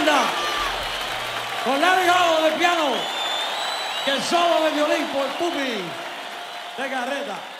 banda, con largo de piano y el solo de violín por Pupi de Garreta.